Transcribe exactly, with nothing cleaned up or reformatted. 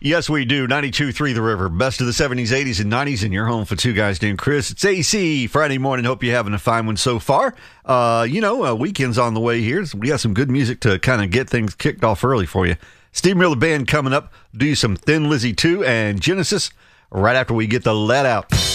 Yes, we do. ninety-two point three The River. Best of the seventies, eighties, and nineties in your home for two guys named Chris. It's A C Friday morning. Hope you're having a fine one so far. Uh, you know, uh, weekend's on the way here. So we got some good music to kind of get things kicked off early for you. Steve Miller Band coming up. Do some Thin Lizzy two and Genesis right after we get the let out.